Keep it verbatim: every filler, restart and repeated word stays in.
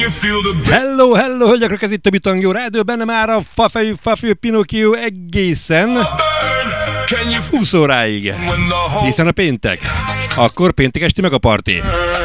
Hello, hello, hölgyekről, ez itt a Bitang Jó Rádió, benne már a fafejű, fafejű Pinocchio egészen húsz óráig, hiszen a péntek, akkor péntek esti meg a parti.